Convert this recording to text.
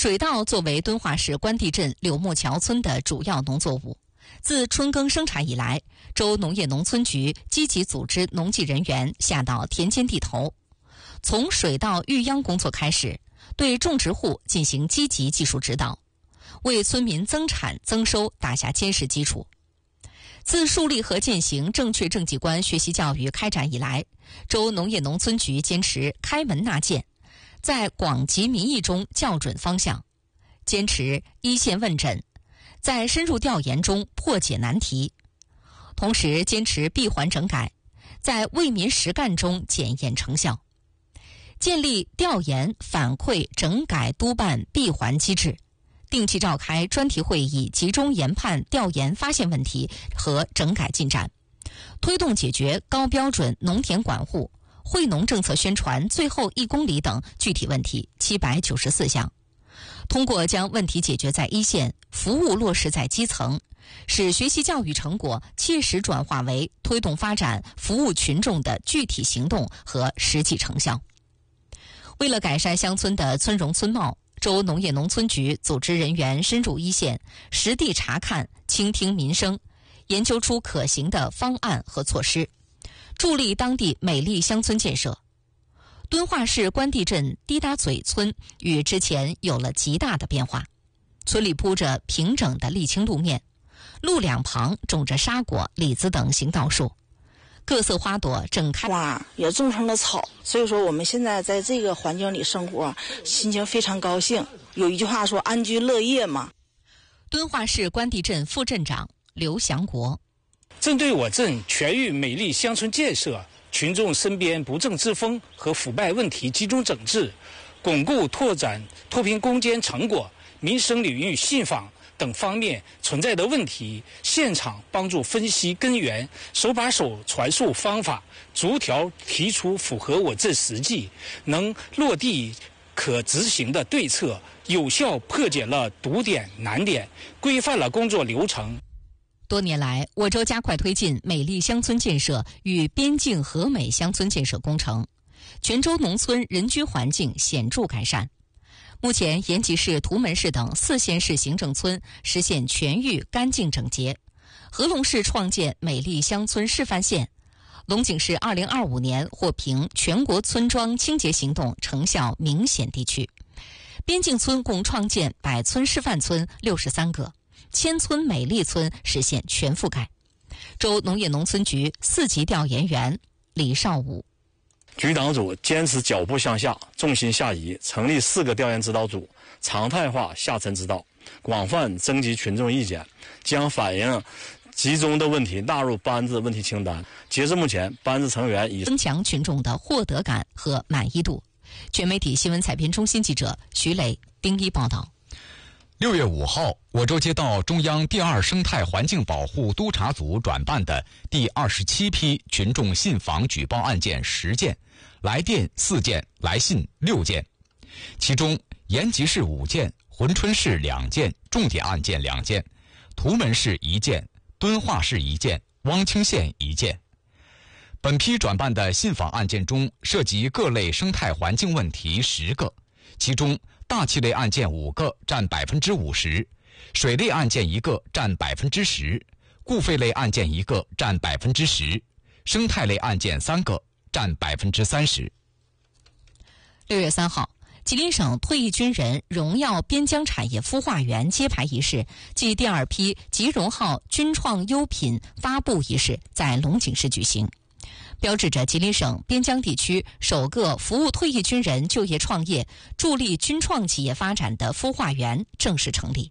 水稻作为敦化市关帝镇柳木桥村的主要农作物，自春耕生产以来，州农业农村局积极组织农技人员下到田间地头，从水稻育秧工作开始，对种植户进行积极技术指导，为村民增产增收打下坚实基础。自树立和践行正确政绩观学习教育开展以来，州农业农村局坚持开门纳谏，在广集民意中校准方向，坚持一线问诊，在深入调研中破解难题，同时坚持闭环整改，在为民实干中检验成效，建立调研反馈整改督办闭环机制，定期召开专题会议，集中研判调研发现问题和整改进展，推动解决高标准农田管护、惠农政策宣传最后1公里等具体问题794项。通过将问题解决在一线，服务落实在基层，使学习教育成果切实转化为推动发展、服务群众的具体行动和实际成效。为了改善乡村的村容村貌，州农业农村局组织人员深入一线，实地查看、倾听民生，研究出可行的方案和措施，助力当地美丽乡村建设。敦化市关帝镇滴答嘴村与之前有了极大的变化，村里铺着平整的沥青路面，路两旁种着沙果、李子等行道树，各色花朵正开， 花也种成了草。所以说我们现在在这个环境里生活，心情非常高兴。有一句话说安居乐业嘛。 敦化市关帝镇副镇长刘祥国： 针对我镇全域美丽乡村建设，群众身边不正之风和腐败问题集中整治，巩固拓展脱贫攻坚成果、民生领域信访等方面存在的问题，现场帮助分析根源，手把手传授方法，逐条提出符合我镇实际、能落地可执行的对策，有效破解了堵点难点，规范了工作流程。 多年来，我州加快推进美丽乡村建设与边境和美乡村建设工程，全州农村人居环境显著改善。目前，延吉市、图门市等4县市行政村实现全域干净整洁，合龙市创建美丽乡村示范县，龙井市2025年获评全国村庄清洁行动成效明显地区。边境村共创建百村示范村63个。千村美丽村实现全覆盖。州农业农村局4级调研员李少武： 局党组坚持脚步向下，重心下移，成立4个调研指导组，常态化下沉指导，广泛征集群众意见，将反映集中的问题纳入班子问题清单。截至目前，班子成员已增强群众的获得感和满意度。全媒体新闻采编中心记者徐磊、丁一报道。 6月5号，我州接到中央第2生态环境保护督察组转办的第27批群众信访举报案件10件，来电4件，来信6件，其中延吉市5件，珲春市2件，重点案件2件，图门市1件，敦化市1件，汪清县1件。本批转办的信访案件中，涉及各类生态环境问题10个，其中大气类案件5个，占50%；水类案件1个，占10%；固废类案件1个，占10%；生态类案件3个，占30%。 6月3号，吉林省退役军人荣耀边疆产业孵化园揭牌仪式暨第2批吉荣号军创优品发布仪式在龙井市举行，标志着吉林省边疆地区首个服务退役军人就业创业、助力军创企业发展的孵化园正式成立。